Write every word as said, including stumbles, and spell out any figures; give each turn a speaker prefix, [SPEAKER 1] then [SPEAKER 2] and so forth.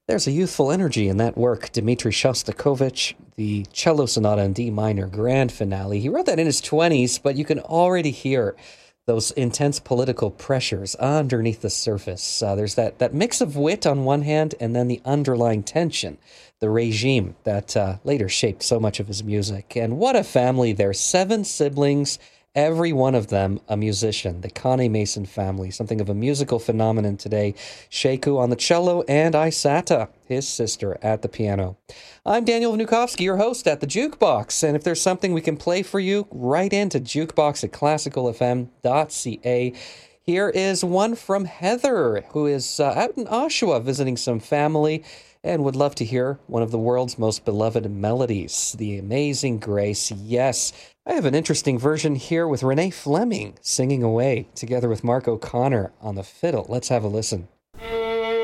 [SPEAKER 1] There's a youthful energy in that work. Dmitri Shostakovich, the Cello Sonata in D minor grand finale. He wrote that in his twenties, but you can already hear those intense political pressures underneath the surface. Uh, there's that, that mix of wit on one hand and then the underlying tension, the regime that uh, later shaped so much of his music. And what a family there. Seven siblings, every one of them a musician. The Kane Mason family, something of a musical phenomenon today. Sheku on the cello and Isata, his sister, at the piano. I'm Daniel Vnukovsky, your host at the Jukebox, and if there's something we can play for you, write into jukebox at classical f m dot c a. Here is one from Heather, who is uh, out in Oshawa visiting some family and would love to hear one of the world's most beloved melodies, The Amazing Grace. Yes, I have an interesting version here with Renee Fleming singing away, together with Mark O'Connor on the fiddle. Let's have a listen.